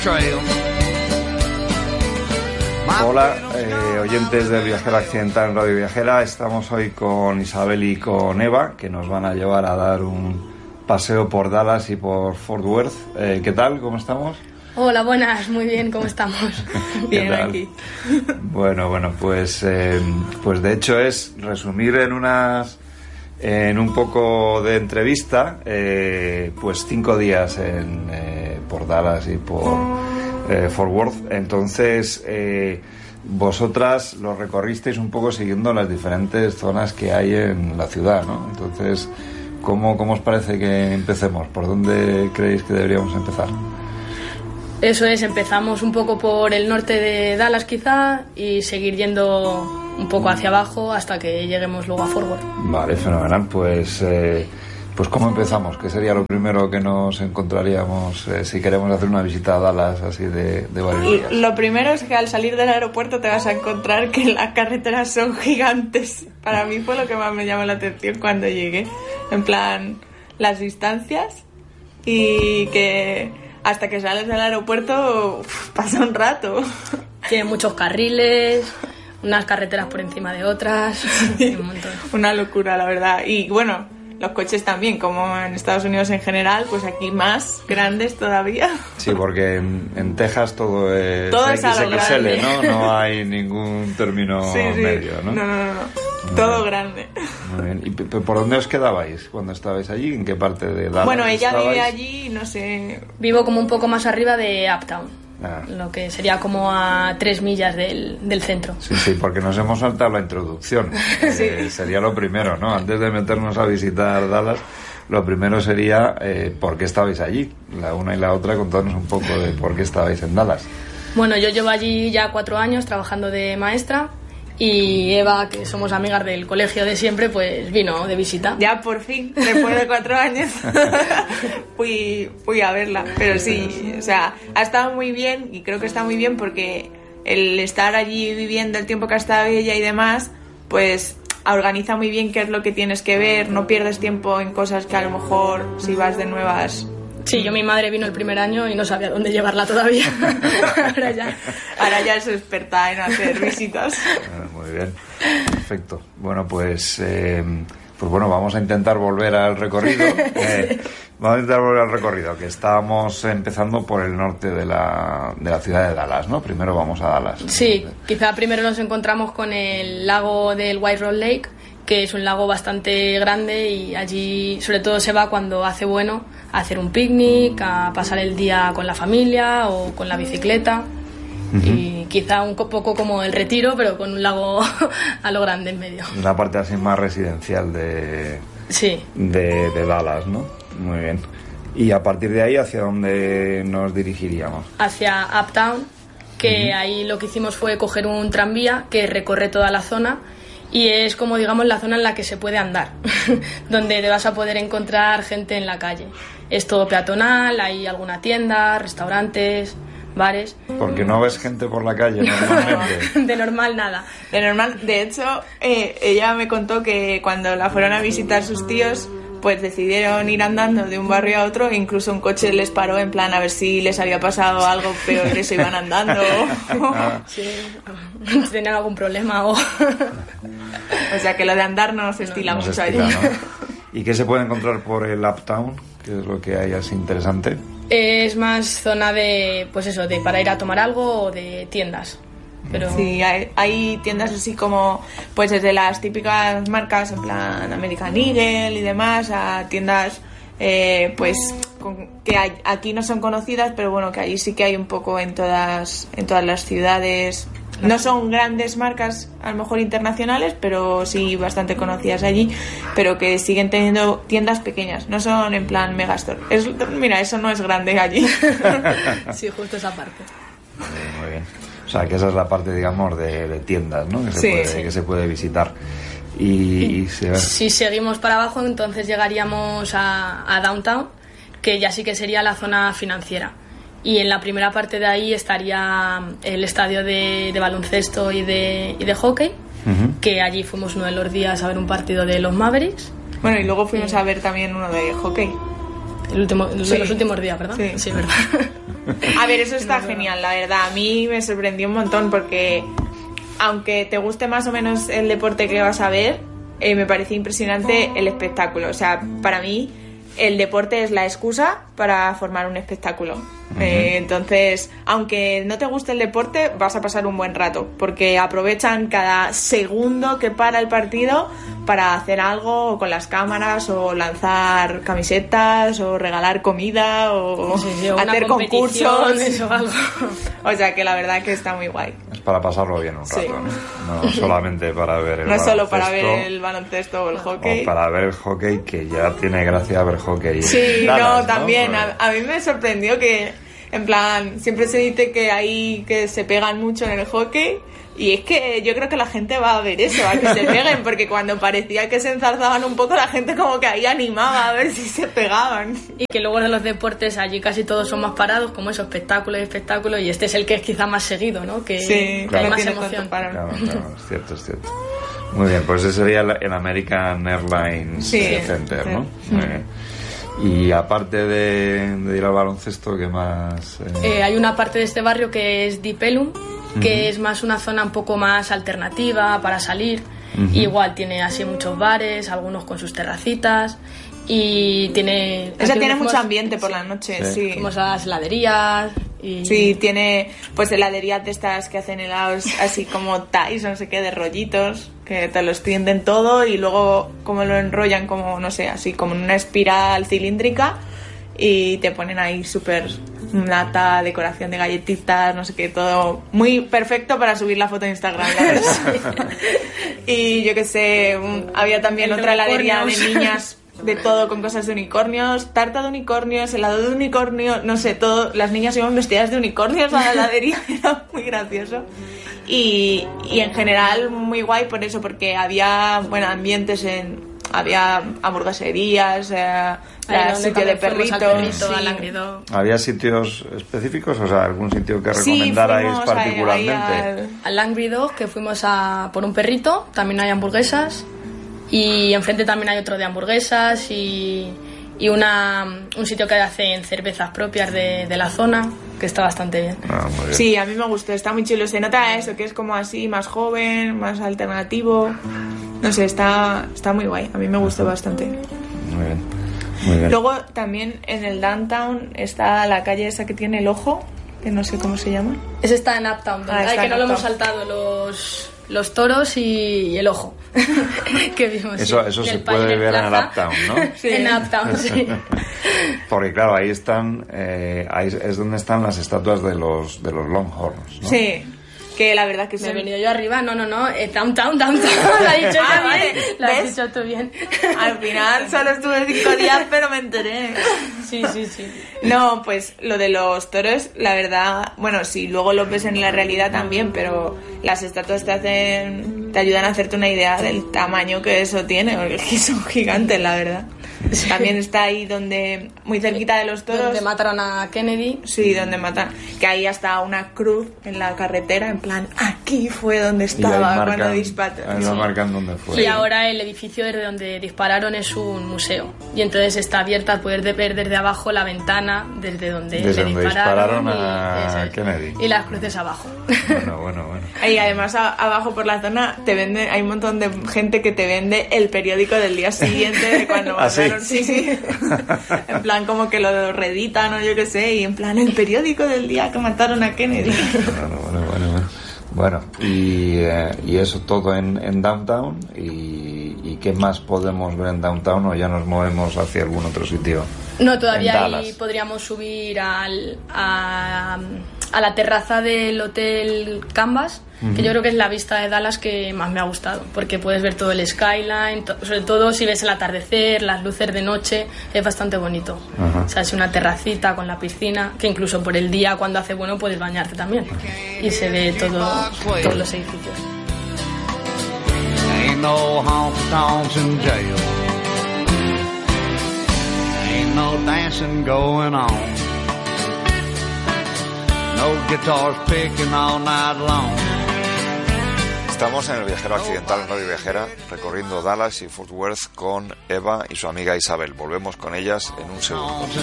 Hola, oyentes del Viajero Accidental en Radio Viajera. Estamos hoy con Isabel y con Eva, que nos van a llevar a dar un paseo por Dallas y por Fort Worth. ¿Qué tal? ¿Cómo estamos? Hola, buenas, muy bien, ¿cómo estamos? Bien aquí. Bueno, pues de hecho es resumir en un poco de entrevista, pues 5 días por Dallas y por Fort Worth. Entonces, vosotras lo recorristeis un poco siguiendo las diferentes zonas que hay en la ciudad, ¿no? Entonces, ¿cómo os parece que empecemos? ¿Por dónde creéis que deberíamos empezar? Eso es, empezamos un poco por el norte de Dallas quizá y seguir yendo un poco hacia abajo hasta que lleguemos luego a Fort Worth. Vale, fenomenal. Pues ¿cómo empezamos? ¿Qué sería lo primero que nos encontraríamos si queremos hacer una visita a Dallas así de varios días? Lo primero es que al salir del aeropuerto te vas a encontrar que las carreteras son gigantes. Para mí fue lo que más me llamó la atención cuando llegué. En plan, las distancias y que hasta que sales del aeropuerto pasa un rato. Tiene muchos carriles, unas carreteras por encima de otras, un montón. Una locura, la verdad. Y bueno, los coches también, como en Estados Unidos en general, pues aquí más grandes todavía. Sí, porque en Texas todo es XXL, ¿no? No hay ningún término medio, ¿no? No. Todo grande. Muy bien. ¿Y por dónde os quedabais cuando estabais allí? ¿En qué parte de Dallas? Bueno, ella estabais? vive allí, no sé. Vivo como un poco más arriba de Uptown, Ah. lo que sería como a 3 millas del centro. Sí, porque nos hemos saltado la introducción. Sería lo primero, ¿no? Antes de meternos a visitar Dallas, lo primero sería ¿por qué estabais allí? La una y la otra, contarnos un poco de por qué estabais en Dallas. Bueno, yo llevo allí ya 4 años trabajando de maestra. Y Eva, que somos amigas del colegio de siempre, pues vino de visita. Ya por fin, después de 4 años, fui a verla. Pero sí, o sea, ha estado muy bien y creo que está muy bien porque el estar allí viviendo el tiempo que ha estado ella y demás, pues organiza muy bien qué es lo que tienes que ver, no pierdes tiempo en cosas que a lo mejor si vas de nuevas... Sí, mi madre vino el primer año y no sabía dónde llevarla todavía. Ahora ya es experta en hacer visitas. Muy bien, perfecto. Bueno, pues vamos a intentar volver al recorrido. Que estábamos empezando por el norte de la ciudad de Dallas, ¿no? Primero vamos a Dallas. Sí, quizá primero nos encontramos con el lago del White Rock Lake, que es un lago bastante grande y allí sobre todo se va cuando hace bueno a hacer un picnic, a pasar el día con la familia o con la bicicleta. Uh-huh. Y quizá un poco como el Retiro, pero con un lago a lo grande en medio. La parte así más residencial de Dallas, ¿no? Muy bien. Y a partir de ahí, ¿hacia dónde nos dirigiríamos? Hacia Uptown, que uh-huh. Ahí lo que hicimos fue coger un tranvía que recorre toda la zona. Y es como, digamos, la zona en la que se puede andar, donde te vas a poder encontrar gente en la calle. Es todo peatonal, hay alguna tienda, restaurantes, bares. Porque no ves gente por la calle normalmente. No, de normal nada. De hecho, ella me contó que cuando la fueron a visitar sus tíos, pues decidieron ir andando de un barrio a otro e incluso un coche les paró en plan a ver si les había pasado algo peor que se iban andando. Sí, tenían algún problema o sea que lo de andar no se estila mucho allí. ¿No? ¿Y qué se puede encontrar por el Uptown? ¿Qué es lo que hay así interesante? Es más zona de, pues eso, de para ir a tomar algo o de tiendas. Pero... Sí, hay tiendas así como, pues desde las típicas marcas en plan American Eagle y demás, a tiendas pues que aquí no son conocidas, pero bueno, que allí sí que hay un poco en todas las ciudades. No son grandes marcas, a lo mejor internacionales, pero sí bastante conocidas allí, pero que siguen teniendo tiendas pequeñas, no son en plan megastore. Mira, eso no es grande allí. Sí, justo esa parte. Muy bien. O sea, que esa es la parte, digamos, de tiendas, ¿no? Que se puede visitar. Y si seguimos para abajo, entonces llegaríamos a Downtown, que ya sí que sería la zona financiera. Y en la primera parte de ahí estaría el estadio de baloncesto y de hockey, uh-huh. Que allí fuimos uno de los días a ver un partido de los Mavericks. Bueno, y luego fuimos a ver también uno de hockey. De los últimos días, ¿verdad? Sí, verdad. A ver, eso está genial, la verdad. A mí me sorprendió un montón porque aunque te guste más o menos el deporte que vas a ver, me pareció impresionante el espectáculo. O sea, para mí el deporte es la excusa para formar un espectáculo. Entonces, aunque no te guste el deporte, vas a pasar un buen rato, porque aprovechan cada segundo que para el partido para hacer algo con las cámaras, o lanzar camisetas, o regalar comida, o hacer concursos. Eso, algo. O sea que la verdad que está muy guay. Es para pasarlo bien un rato, Sí. ¿no? No solamente para ver el No baloncesto. solo para ver el baloncesto o el hockey. O para ver el hockey, que ya tiene gracia ver hockey. Sí, Dallas, no, también. Pues- A mí me sorprendió que, en plan, siempre se dice que hay que se pegan mucho en el hockey. Y es que yo creo que la gente va a ver eso, a que se peguen, porque cuando parecía que se enzarzaban un poco, la gente como que ahí animaba a ver si se pegaban. Y que luego de los deportes allí casi todos son más parados, como eso, espectáculo y espectáculo, y este es el que es quizá más seguido, ¿no? Que, Sí, que hay no más tiene emoción. tanto paro. Claro, es cierto, es cierto. Muy bien, pues ese sería el American Airlines Sí, Center, sí. ¿no? Muy bien. Y aparte de ir al baloncesto, ¿qué más? Hay una parte de este barrio que es Deep Ellum, que es más una zona un poco más alternativa para salir. Igual tiene así muchos bares, algunos con sus terracitas, y tiene... Esa aquí tiene fuimos- mucho ambiente por la noche, sí. Fuimos a las heladerías y... Sí, tiene pues heladerías de estas que hacen helados así como Thais, no sé qué, de rollitos, que te los tienden todo y luego como lo enrollan como, no sé, así como en una espiral cilíndrica y te ponen ahí súper nata, decoración de galletitas, no sé qué, todo muy perfecto para subir la foto a Instagram, la verdad. Y yo qué sé, había también El de otra heladería de unicornios. niñas de todo con cosas de unicornios, tarta de unicornios, helado de unicornio, no sé, todo. Las niñas iban vestidas de unicornios a la heladería, era muy gracioso. Y en general muy guay por eso, porque había, bueno, ambientes había hamburgueserías, Ahí donde sitio de también fuimos perritos. al perrito, sí. al Angry Dog. ¿Había sitios específicos? O sea, algún sitio que Sí, recomendarais fuimos ahí particularmente? Al Angry Dog, que fuimos por un perrito, también hay hamburguesas, y enfrente también hay otro de hamburguesas y un sitio que hacen cervezas propias de la zona, que está bastante bien. Ah, muy bien. Sí, a mí me gustó, está muy chulo. Se nota eso, que es como así, más joven, más alternativo. No sé, está muy guay. A mí me gustó bastante. Muy bien. Muy bien. Luego también en el downtown está la calle esa que tiene el ojo, que no sé cómo se llama. Ese está en Uptown, ¿verdad? está que en no lo hemos Uptown. saltado, los toros y el ojo que vimos. Eso sí. se Del puede Pioneer ver en el Plaza. Uptown, ¿no? Sí. En Uptown, sí. Porque claro, ahí están, ahí es donde están las estatuas de los Longhorns, ¿no? Sí, que la verdad que Me he son... venido yo arriba, no, Downtown, lo has dicho Ah, tú vale, bien, lo has ¿ves? dicho tú bien. Al final solo estuve 5 días, pero me enteré. Sí. No, pues lo de los toros, la verdad, bueno, sí, luego lo ves en la realidad también, pero las estatuas te ayudan a hacerte una idea del tamaño que eso tiene, porque es que son gigantes, la verdad. También está ahí muy cerquita de los toros. Donde mataron a Kennedy. Sí, donde matan, que hay hasta una cruz en la carretera, en plan, aquí fue donde Y ahí estaba cuando marcan, dispararon. ahí lo marcan donde fue. Y ahora el edificio desde donde dispararon es un museo. Y entonces está abierta al poder ver desde abajo la ventana desde donde Desde le donde dispararon. dispararon a eso es. Kennedy. Y las cruces abajo. Bueno. Y además abajo por la zona hay un montón de gente que te vende el periódico del día siguiente de cuando ¿Ah, sí? mataron. Sí. En plan como que lo reeditan o yo qué sé, y en plan el periódico del día que mataron a Kennedy. Bueno, y eso todo en Downtown. ¿Y qué más podemos ver en Downtown, o ya nos movemos hacia algún otro sitio? No, En todavía Dallas. ahí podríamos subir a la terraza del Hotel Canvas, que yo creo que es la vista de Dallas que más me ha gustado, porque puedes ver todo el skyline, sobre todo si ves el atardecer, las luces de noche, es bastante bonito. Ajá. O sea, es una terracita con la piscina, que incluso por el día cuando hace bueno puedes bañarte también, y se ve todos los edificios. Ain't no honky-tonks in jail. Ain't no dancing going on. No guitars picking all night long. Estamos en el Viajero Accidental en Radio Viajera, recorriendo Dallas y Fort Worth con Eva y su amiga Isabel. Volvemos con ellas en un segundo.